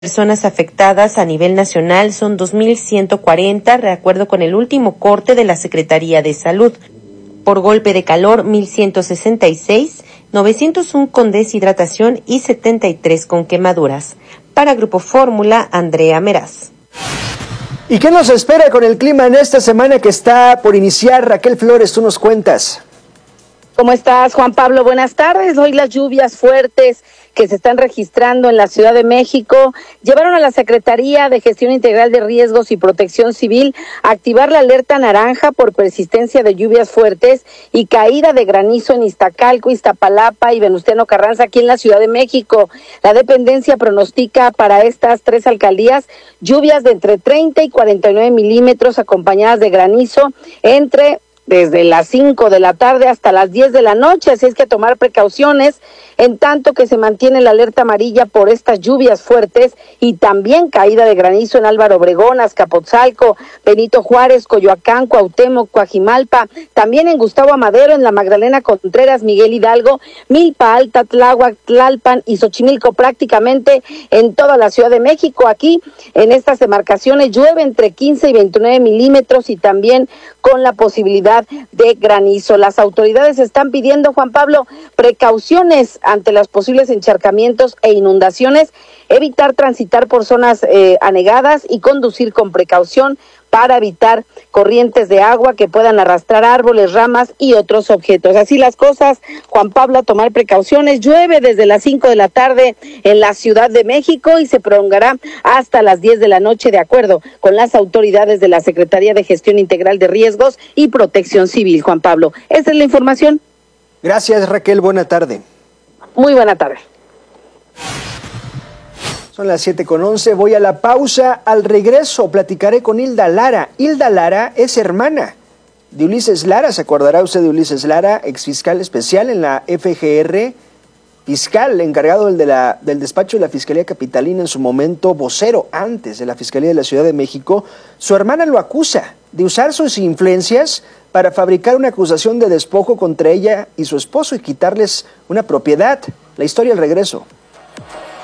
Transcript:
Personas afectadas a nivel nacional son 2.140, de acuerdo con el último corte de la Secretaría de Salud. Por golpe de calor, 1.166, 901 con deshidratación y 73 con quemaduras. Para Grupo Fórmula, Andrea Meraz. ¿Y qué nos espera con el clima en esta semana que está por iniciar? Raquel Flores, tú nos cuentas. ¿Cómo estás, Juan Pablo? Buenas tardes. Hoy las lluvias fuertes que se están registrando en la Ciudad de México llevaron a la Secretaría de Gestión Integral de Riesgos y Protección Civil a activar la alerta naranja por persistencia de lluvias fuertes y caída de granizo en Iztacalco, Iztapalapa y Venustiano Carranza aquí en la Ciudad de México. La dependencia pronostica para estas tres alcaldías lluvias de entre 30 y 49 milímetros acompañadas de granizo desde las 5 de la tarde hasta las 10 de la noche, así es que tomar precauciones, en tanto que se mantiene la alerta amarilla por estas lluvias fuertes y también caída de granizo en Álvaro Obregón, Azcapotzalco, Benito Juárez, Coyoacán, Cuauhtémoc, Coajimalpa, también en Gustavo Amadero, en la Magdalena Contreras, Miguel Hidalgo, Milpa Alta, Tláhuac, Tlalpan y Xochimilco, prácticamente en toda la Ciudad de México. Aquí, en estas demarcaciones, llueve entre 15 y 29 milímetros y también con la posibilidad de granizo. Las autoridades están pidiendo, Juan Pablo, precauciones ante los posibles encharcamientos e inundaciones, evitar transitar por zonas anegadas y conducir con precaución para evitar corrientes de agua que puedan arrastrar árboles, ramas y otros objetos. Así las cosas, Juan Pablo, a tomar precauciones. Llueve desde las 5 de la tarde en la Ciudad de México y se prolongará hasta las 10 de la noche, de acuerdo con las autoridades de la Secretaría de Gestión Integral de Riesgos y Protección Civil. Juan Pablo, esta es la información. Gracias, Raquel. Buena tarde. Muy buena tarde. Son las 7:11, voy a la pausa. Al regreso platicaré con Hilda Lara. Hilda Lara es hermana de Ulises Lara. ¿Se acordará usted de Ulises Lara, exfiscal especial en la FGR? Fiscal encargado del despacho de la Fiscalía Capitalina, en su momento vocero antes de la Fiscalía de la Ciudad de México. Su hermana lo acusa de usar sus influencias para fabricar una acusación de despojo contra ella y su esposo y quitarles una propiedad. La historia al regreso.